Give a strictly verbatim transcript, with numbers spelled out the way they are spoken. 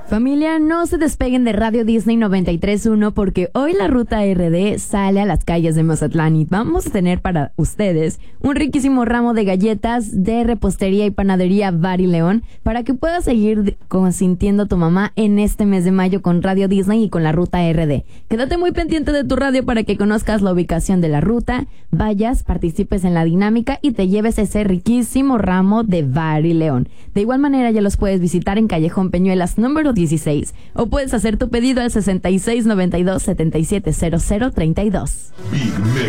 Familia, no se despeguen de Radio Disney noventa y tres punto uno porque hoy la Ruta R D sale a las calles de Mazatlán y vamos a tener para ustedes un riquísimo ramo de galletas de repostería y panadería Bar y León para que puedas seguir consintiendo a tu mamá en este mes de mayo con Radio Disney y con la Ruta R D. Quédate muy pendiente de tu radio para que conozcas la ubicación de la ruta, vayas, participes en la dinámica y te lleves ese riquísimo ramo de Bar y León. De igual manera ya los puedes visitar en Callejón Peñuelas número dieciséis o puedes hacer tu pedido al sesenta y seis noventa y dos setenta y siete cero cero treinta y dos.